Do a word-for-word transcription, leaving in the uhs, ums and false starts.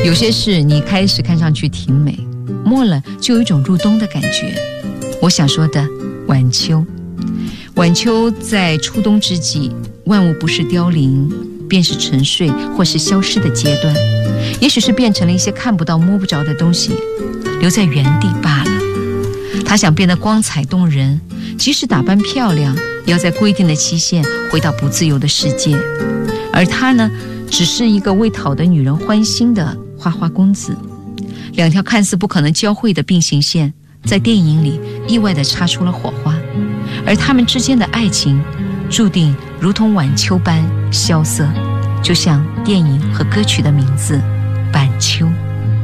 有些事你开始看上去挺美，摸了就有一种入冬的感觉。我想说的晚秋，晚秋在初冬之际，万物不是凋零，便是沉睡或是消失的阶段，也许是变成了一些看不到摸不着的东西，留在原地罢了。他想变得光彩动人，即使打扮漂亮，也要在规定的期限回到不自由的世界。而他呢，只是一个为讨得女人欢心的花花公子。两条看似不可能交汇的并行线，在电影里意外地擦出了火花，而他们之间的爱情注定如同晚秋般萧瑟，就像电影和歌曲的名字《晚秋》。